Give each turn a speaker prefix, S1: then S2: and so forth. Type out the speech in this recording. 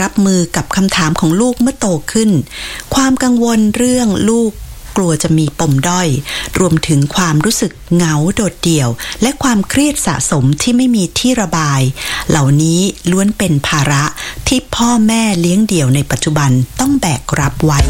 S1: รับมือกับคำถามของลูกเมื่อโตขึ้นความกังวลเรื่องลูกกลัวจะมีปมด้อยรวมถึงความรู้สึกเหงาโดดเดี่ยวและความเครียดสะสมที่ไม่มีที่ระบายเหล่านี้ล้วนเป็นภาระที่พ่อแม่เลี้ยงเดี่ยวในปัจจุบันต้องแบกรับไว้